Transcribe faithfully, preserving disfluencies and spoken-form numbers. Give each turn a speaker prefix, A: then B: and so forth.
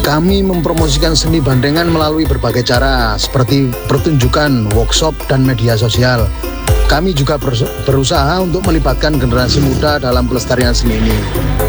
A: Kami mempromosikan seni bandengan melalui berbagai cara, seperti pertunjukan, workshop, dan media sosial. Kami juga berusaha untuk melibatkan generasi muda dalam pelestarian seni ini.